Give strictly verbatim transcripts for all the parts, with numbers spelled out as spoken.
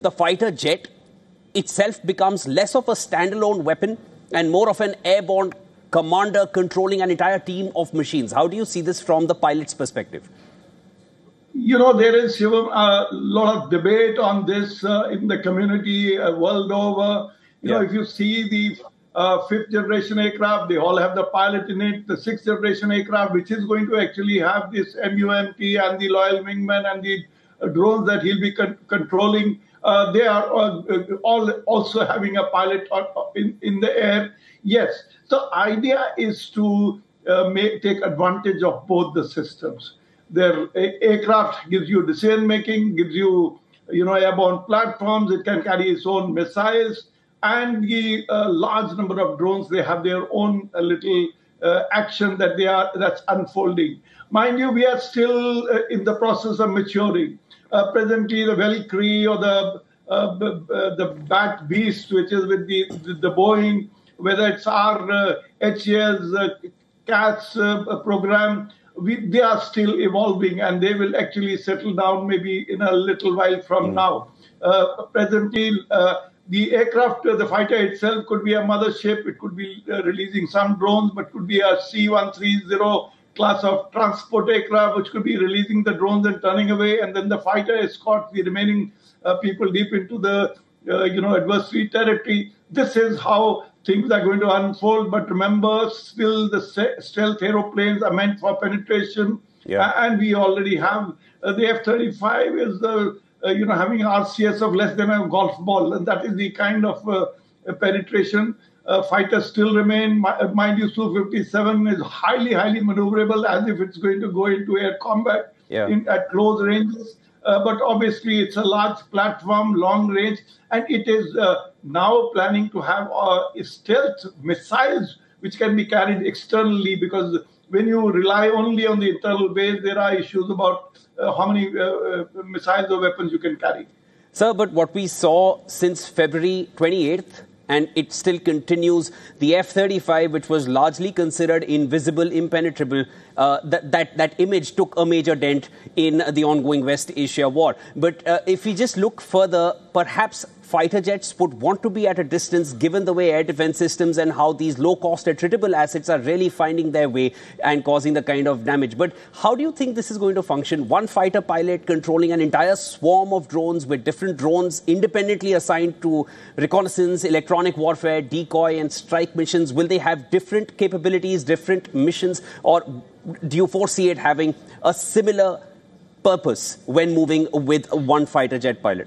the fighter jet itself becomes less of a standalone weapon and more of an airborne commander controlling an entire team of machines. How do you see this from the pilot's perspective? You know, there is Shivam, a lot of debate on this uh, in the community uh, world over. You yeah. know, if you see the uh, fifth generation aircraft, they all have the pilot in it. The sixth generation aircraft, which is going to actually have this M U M T and the loyal wingman and the uh, drones that he'll be con- controlling, uh, they are all, uh, all also having a pilot on, in, in the air. Yes. The idea is to uh, make, take advantage of both the systems. Their aircraft gives you decision making, gives you, you know, airborne platforms. It can carry its own missiles, and the uh, large number of drones. They have their own uh, little uh, action that they are that's unfolding. Mind you, we are still uh, in the process of maturing. Uh, presently, the Valkyrie or the uh, the, the Bat Beast, which is with the the Boeing, whether it's our uh, H A L's uh, CATS uh, program. We, they are still evolving, and they will actually settle down maybe in a little while from mm. now. Uh, presently, uh, the aircraft, uh, the fighter itself could be a mothership. It could be uh, releasing some drones, but could be a C one thirty class of transport aircraft, which could be releasing the drones and turning away. And then the fighter escorts the remaining uh, people deep into the uh, you know adversary territory. This is how things are going to unfold, but remember, still the stealth aeroplanes are meant for penetration, yeah. and we already have uh, the F thirty-five is the uh, you know having R C S of less than a golf ball, and that is the kind of uh, penetration. Uh, fighters still remain. Mind you, S U fifty-seven is highly, highly maneuverable, as if it's going to go into air combat yeah. in, at close ranges. Uh, but obviously, it's a large platform, long range, and it is uh, now planning to have uh, stealth missiles which can be carried externally, because when you rely only on the internal base, there are issues about uh, how many uh, uh, missiles or weapons you can carry. Sir, but what we saw since February twenty-eighth, and it still continues, the F thirty-five, which was largely considered invisible, impenetrable, uh, that, that, that image took a major dent in the ongoing West Asia war. But uh, if we just look further, perhaps fighter jets would want to be at a distance, given the way air defense systems and how these low-cost attritable assets are really finding their way and causing the kind of damage. But how do you think this is going to function? One fighter pilot controlling an entire swarm of drones, with different drones independently assigned to reconnaissance, electronic warfare, decoy and strike missions. Will they have different capabilities, different missions, or do you foresee it having a similar purpose when moving with one fighter jet pilot?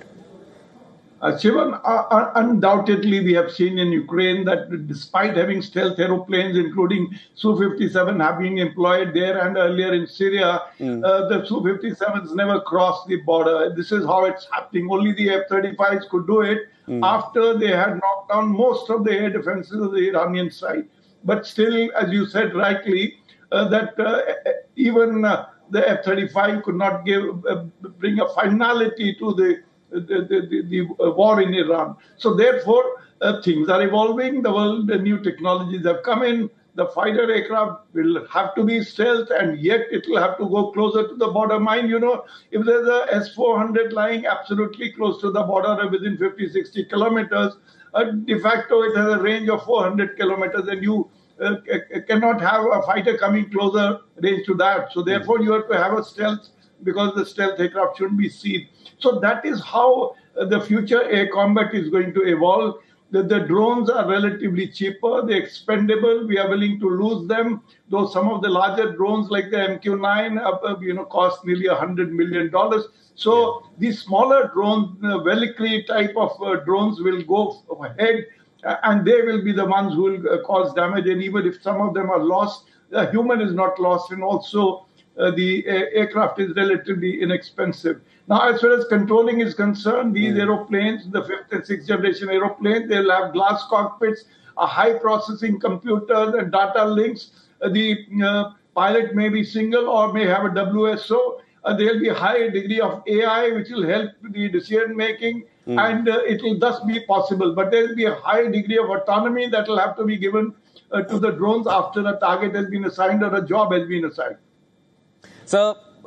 Uh, Shivan, uh, undoubtedly, we have seen in Ukraine that despite having stealth aeroplanes, including S U fifty-seven, have been employed there and earlier in Syria, mm. uh, the S U fifty-sevens never crossed the border. This is how it's happening. Only the F thirty-fives could do it mm. after they had knocked down most of the air defenses of the Iranian side. But still, as you said rightly, uh, that uh, even uh, the F thirty-five could not give uh, bring a finality to the The, the, the, the war in Iran. So therefore, uh, things are evolving. The world, the new technologies have come in. The fighter aircraft will have to be stealth, and yet it will have to go closer to the border. Mind, you know, if there's a S four hundred lying absolutely close to the border within fifty, sixty kilometers, uh, de facto it has a range of four hundred kilometers, and you uh, cannot have a fighter coming closer range to that. So therefore, you have to have a stealth, because the stealth aircraft shouldn't be seen. So that is how the future air combat is going to evolve. The, the drones are relatively cheaper, they're expendable, we are willing to lose them, though some of the larger drones like the M Q nine uh, you know, cost nearly one hundred million dollars. So yeah. these smaller drones, uh, Valkyrie type of uh, drones will go ahead, uh, and they will be the ones who will uh, cause damage. And even if some of them are lost, the human is not lost, and also Uh, the uh, aircraft is relatively inexpensive. Now, as far as controlling is concerned, these mm. aeroplanes, the fifth and sixth generation aeroplanes, they'll have glass cockpits, a high processing computers and data links. Uh, the uh, pilot may be single or may have a W S O. Uh, there'll be a high degree of A I, which will help the decision making, mm. and uh, it will thus be possible. But there will be a high degree of autonomy that will have to be given uh, to the drones after a target has been assigned or a job has been assigned. So,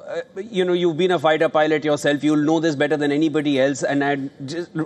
you know, you've been a fighter pilot yourself. You'll know this better than anybody else. And I just,